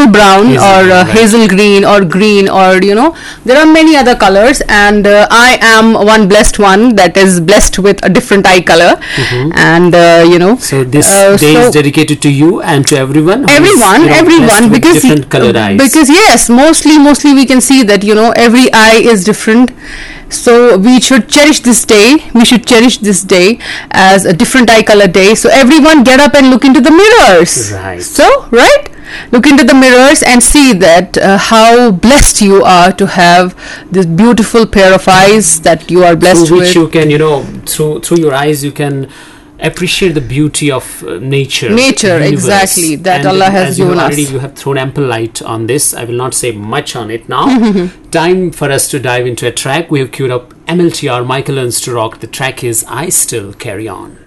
hazel brown or hazel green or green, or there are many other colors, and I am one blessed one that is blessed with a different eye color. And so this day is dedicated to you and to everyone because different colored eyes. Because yes, mostly we can see that every eye is different. So we should cherish this day. We should cherish this day as a different eye color day. So everyone get up and look into the mirrors. Right. So, right? Look into the mirrors and see that how blessed you are to have this beautiful pair of eyes that you are blessed through which with. You can, through your eyes, you can appreciate the beauty of nature, exactly, that and Allah has given us. You have thrown ample light on this. I will not say much on it now. Time for us to dive into a track. We have queued up MLTR, Michael Learns to Rock. The track is I Still Carry On.